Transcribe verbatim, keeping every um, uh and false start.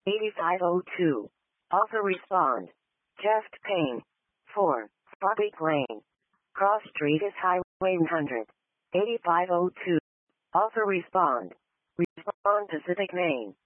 eighty-five oh two. Author respond. Chest pain. four. Poppy Lane. Cross Street is Highway one hundred. eighty-five oh two. Author respond. Respond Pacific Maine.